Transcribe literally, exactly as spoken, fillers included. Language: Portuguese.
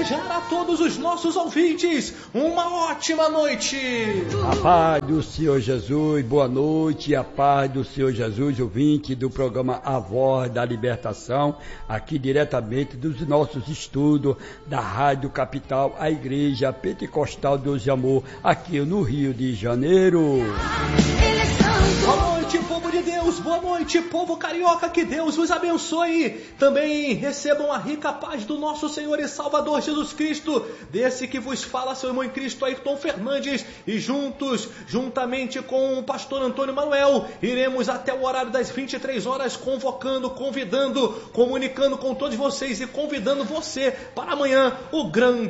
desejar a todos os nossos ouvintes uma ótima noite. A paz do Senhor Jesus, boa noite, a paz do Senhor Jesus, ouvinte do programa A Voz da Libertação, aqui diretamente dos nossos estudos da Rádio Capital, a Igreja Pentecostal Deus e Amor, aqui no Rio de Janeiro. Boa noite, povo de Deus, boa noite, povo carioca, que Deus vos abençoe. Também recebam a rica paz do nosso Senhor e Salvador Jesus Cristo, desse que vos fala seu irmão em Cristo, Ayrton Fernandes, e juntos, juntamente com o pastor Antônio Manuel, iremos até o horário das vinte e três horas, convocando, convidando, comunicando com todos vocês e convidando você para amanhã, o grande